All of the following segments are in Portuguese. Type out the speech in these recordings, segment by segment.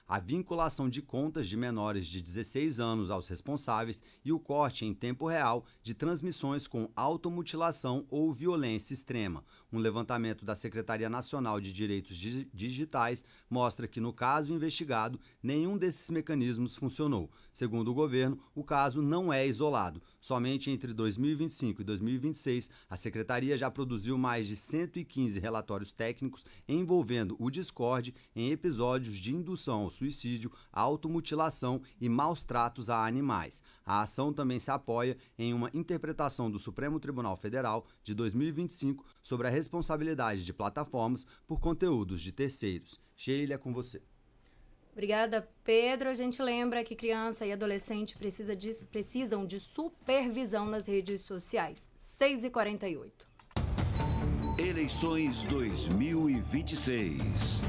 a vinculação de contas de menores de 16 anos aos responsáveis e o corte em tempo real de transmissões com automutilação ou violência extrema. Um levantamento da Secretaria Nacional de Direitos Digitais mostra que, no caso investigado, nenhum desses mecanismos funcionou. Segundo o governo, o caso não é isolado. Somente entre 2025 e 2026, a Secretaria já produziu mais de 115 relatórios técnicos envolvendo o Discord em episódios de indução ao suicídio, automutilação e maus tratos a animais. A ação também se apoia em uma interpretação do Supremo Tribunal Federal de 2025 sobre a responsabilidade de plataformas por conteúdos de terceiros. Sheila, é com você. Obrigada, Pedro. A gente lembra que criança e adolescente precisam de supervisão nas redes sociais. 6h48. Eleições 2026.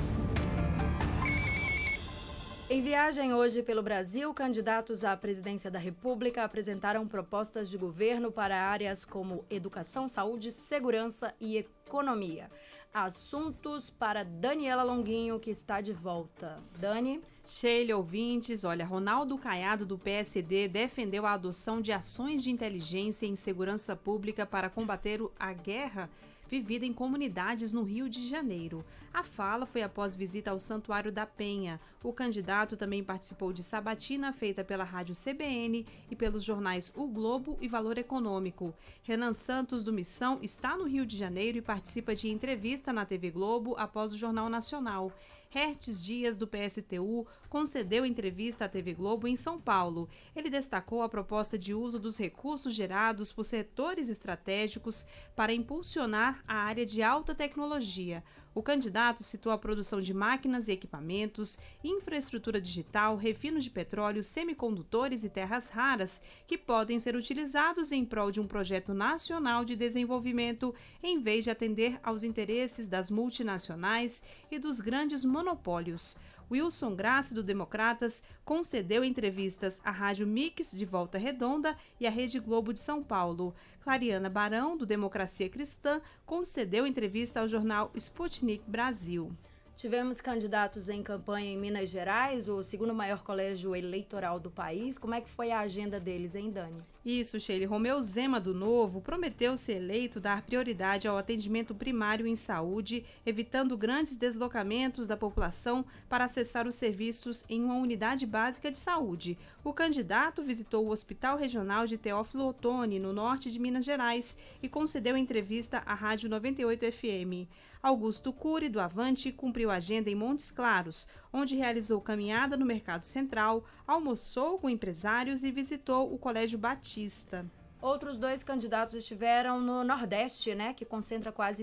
Em viagem hoje pelo Brasil, candidatos à presidência da República apresentaram propostas de governo para áreas como educação, saúde, segurança e economia. Assuntos para Daniela Longuinho, que está de volta. Dani? Sheila, ouvintes, olha, Ronaldo Caiado, do PSD, defendeu a adoção de ações de inteligência em segurança pública para combater a guerra vivida em comunidades no Rio de Janeiro. A fala foi após visita ao Santuário da Penha. O candidato também participou de sabatina feita pela Rádio CBN e pelos jornais O Globo e Valor Econômico. Renan Santos, do Missão, está no Rio de Janeiro e participa de entrevista na TV Globo após o Jornal Nacional. Hertz Dias, do PSTU, concedeu entrevista à TV Globo em São Paulo. Ele destacou a proposta de uso dos recursos gerados por setores estratégicos para impulsionar a área de alta tecnologia. O candidato citou a produção de máquinas e equipamentos, infraestrutura digital, refino de petróleo, semicondutores e terras raras, que podem ser utilizados em prol de um projeto nacional de desenvolvimento, em vez de atender aos interesses das multinacionais e dos grandes monopólios. Wilson Graça, do Democratas, concedeu entrevistas à Rádio Mix de Volta Redonda e à Rede Globo de São Paulo. Clariana Barão, do Democracia Cristã, concedeu entrevista ao jornal Sputnik Brasil. Tivemos candidatos em campanha em Minas Gerais, o segundo maior colégio eleitoral do país. Como é que foi a agenda deles, hein, Dani? Isso, Sheila. Romeu Zema, do Novo, prometeu, se eleito, dar prioridade ao atendimento primário em saúde, evitando grandes deslocamentos da população para acessar os serviços em uma unidade básica de saúde. O candidato visitou o Hospital Regional de Teófilo Otoni, no norte de Minas Gerais, e concedeu entrevista à Rádio 98 FM. Augusto Cury, do Avante, cumpriu a agenda em Montes Claros, onde realizou caminhada no Mercado Central, almoçou com empresários e visitou o Colégio Batista. Outros dois candidatos estiveram no Nordeste, né, que concentra quase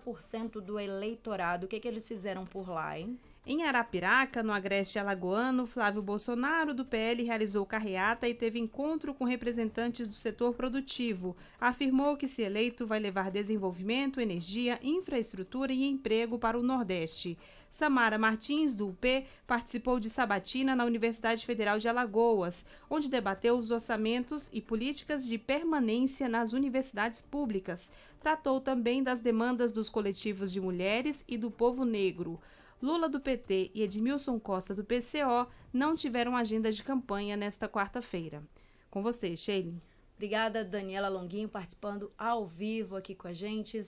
30% do eleitorado. O que eles fizeram por lá, hein? Em Arapiraca, no agreste alagoano, Flávio Bolsonaro, do PL, realizou carreata e teve encontro com representantes do setor produtivo. Afirmou que, se eleito, vai levar desenvolvimento, energia, infraestrutura e emprego para o Nordeste. Samara Martins, do UP, participou de sabatina na Universidade Federal de Alagoas, onde debateu os orçamentos e políticas de permanência nas universidades públicas. Tratou também das demandas dos coletivos de mulheres e do povo negro. Lula, do PT, e Edmilson Costa, do PCO, não tiveram agenda de campanha nesta quarta-feira. Com você, Sheila. Obrigada, Daniela Longuinho, participando ao vivo aqui com a gente,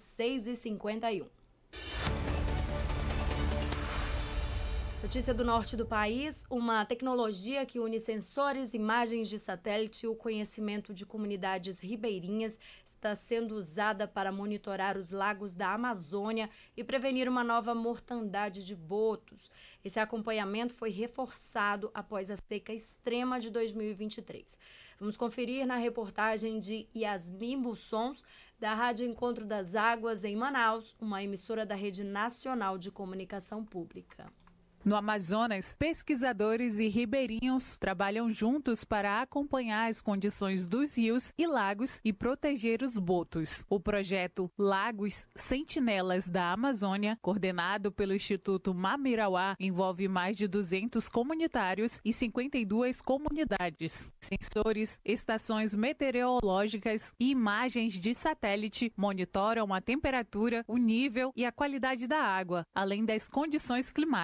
6h51. Notícia do norte do país: uma tecnologia que une sensores, imagens de satélite e o conhecimento de comunidades ribeirinhas está sendo usada para monitorar os lagos da Amazônia e prevenir uma nova mortandade de botos. Esse acompanhamento foi reforçado após a seca extrema de 2023. Vamos conferir na reportagem de Yasmin Bussons, da Rádio Encontro das Águas, em Manaus, uma emissora da Rede Nacional de Comunicação Pública. No Amazonas, pesquisadores e ribeirinhos trabalham juntos para acompanhar as condições dos rios e lagos e proteger os botos. O projeto Lagos Sentinelas da Amazônia, coordenado pelo Instituto Mamirauá, envolve mais de 200 comunitários e 52 comunidades. Sensores, estações meteorológicas e imagens de satélite monitoram a temperatura, o nível e a qualidade da água, além das condições climáticas.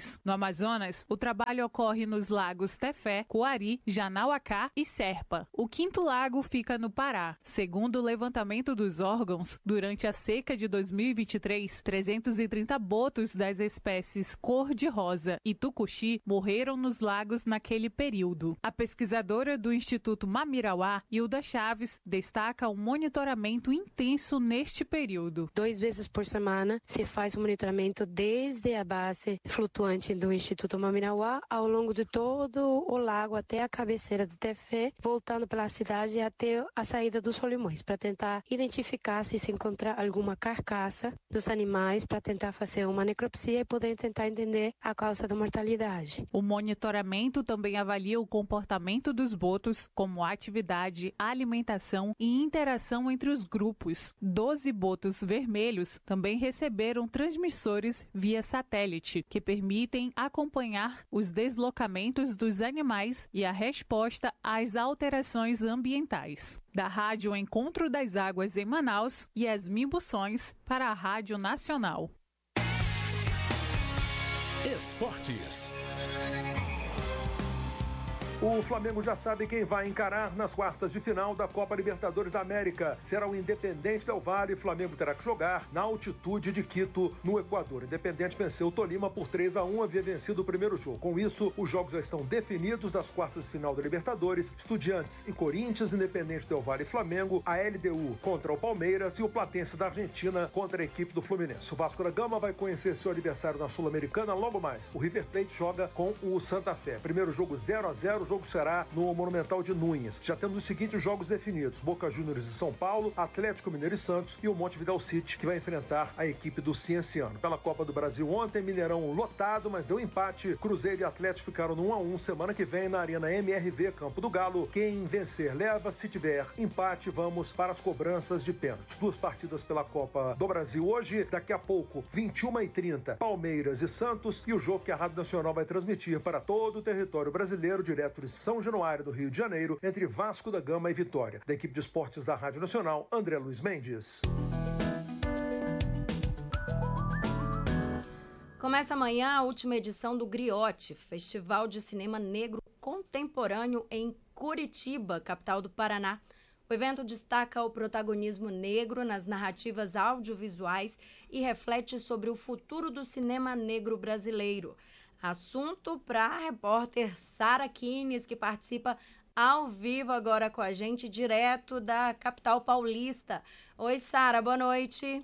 regiões. No Amazonas, o trabalho ocorre nos lagos Tefé, Coari, Janauacá e Serpa. O quinto lago fica no Pará. Segundo o levantamento dos órgãos, durante a seca de 2023, 330 botos das espécies cor-de-rosa e tucuxi morreram nos lagos naquele período. A pesquisadora do Instituto Mamirauá, Hilda Chaves, destaca o monitoramento intenso neste período. 2 vezes por semana se faz o monitoramento desde a base flutuante do Instituto Mamirauá ao longo de todo o lago até a cabeceira do Tefé, voltando pela cidade até a saída dos Solimões, para tentar identificar se encontrar alguma carcaça dos animais, para tentar fazer uma necropsia e poder tentar entender a causa da mortalidade. O monitoramento também avalia o comportamento dos botos, como atividade, alimentação e interação entre os grupos. 12 botos vermelhos também receberam transmissores via satélite, que permitem acompanhar os deslocamentos dos animais e a resposta às alterações ambientais. Da Rádio Encontro das Águas em Manaus, Yasmin Buções, para a Rádio Nacional. Esportes. O Flamengo já sabe quem vai encarar nas quartas de final da Copa Libertadores da América. Será o Independente Del Valle. O Flamengo terá que jogar na altitude de Quito, no Equador. O Independente venceu o Tolima por 3-1, havia vencido o primeiro jogo. Com isso, os jogos já estão definidos das quartas de final da Libertadores. Estudiantes e Corinthians, Independente Del Valle e Flamengo, a LDU contra o Palmeiras e o Platense da Argentina contra a equipe do Fluminense. O Vasco da Gama vai conhecer seu adversário na Sul-Americana logo mais. O River Plate joga com o Santa Fé. Primeiro jogo 0-0, o jogo será no Monumental de Núñez. Já temos os seguintes jogos definidos: Boca Juniors e São Paulo, Atlético Mineiro e Santos e o Montevidéu City, que vai enfrentar a equipe do Cienciano. Pela Copa do Brasil ontem, Mineirão lotado, mas deu empate. Cruzeiro e Atlético ficaram no 1-1. Semana que vem, na Arena MRV, Campo do Galo, quem vencer leva. Se tiver empate, vamos para as cobranças de pênaltis. 2 partidas pela Copa do Brasil hoje. Daqui a pouco, 21h30, Palmeiras e Santos, e o jogo que a Rádio Nacional vai transmitir para todo o território brasileiro, direto de São Januário, do Rio de Janeiro, entre Vasco da Gama e Vitória. Da equipe de esportes da Rádio Nacional, André Luiz Mendes. Começa amanhã a última edição do Griote, Festival de Cinema Negro Contemporâneo em Curitiba, capital do Paraná. O evento destaca o protagonismo negro nas narrativas audiovisuais e reflete sobre o futuro do cinema negro brasileiro. Assunto para a repórter Sara Kines, que participa ao vivo agora com a gente, direto da capital paulista. Oi, Sara, boa noite.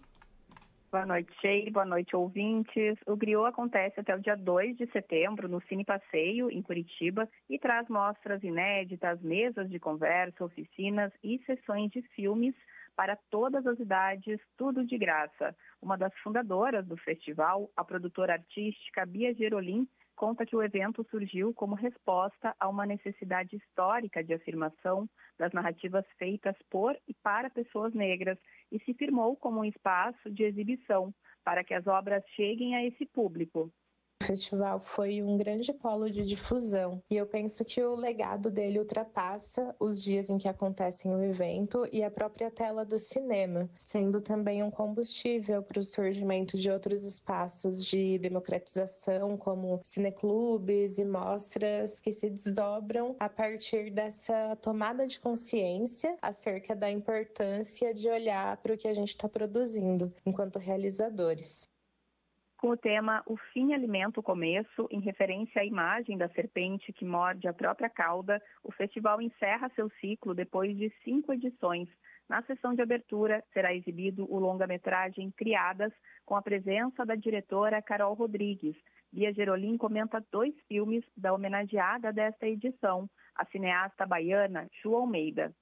Boa noite, Sheila. Boa noite, ouvintes. O Griot acontece até o dia 2 de setembro no Cine Passeio, em Curitiba, e traz mostras inéditas, mesas de conversa, oficinas e sessões de filmes para todas as idades, tudo de graça. Uma das fundadoras do festival, a produtora artística Bia Gerolim, conta que o evento surgiu como resposta a uma necessidade histórica de afirmação das narrativas feitas por e para pessoas negras e se firmou como um espaço de exibição para que as obras cheguem a esse público. O festival foi um grande polo de difusão e eu penso que o legado dele ultrapassa os dias em que acontecem o evento e a própria tela do cinema, sendo também um combustível para o surgimento de outros espaços de democratização, como cineclubes e mostras que se desdobram a partir dessa tomada de consciência acerca da importância de olhar para o que a gente está produzindo enquanto realizadores. Com o tema O Fim Alimenta o Começo, em referência à imagem da serpente que morde a própria cauda, o festival encerra seu ciclo depois de 5 edições. Na sessão de abertura, será exibido o longa-metragem Criadas, com a presença da diretora Carol Rodrigues. Bia Gerolim comenta 2 filmes da homenageada desta edição, a cineasta baiana Ju Almeida.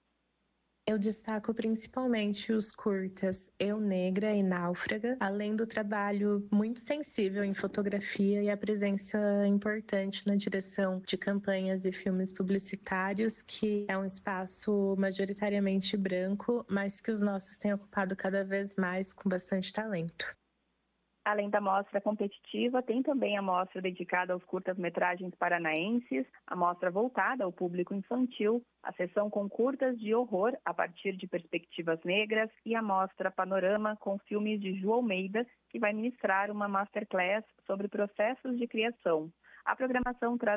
Eu destaco principalmente os curtas Eu Negra e Náufraga, além do trabalho muito sensível em fotografia e a presença importante na direção de campanhas e filmes publicitários, que é um espaço majoritariamente branco, mas que os nossos têm ocupado cada vez mais com bastante talento. Além da mostra competitiva, tem também a mostra dedicada aos curtas-metragens paranaenses, a mostra voltada ao público infantil, a sessão com curtas de horror a partir de perspectivas negras e a mostra Panorama com filmes de Ju Almeida, que vai ministrar uma masterclass sobre processos de criação. A programação traz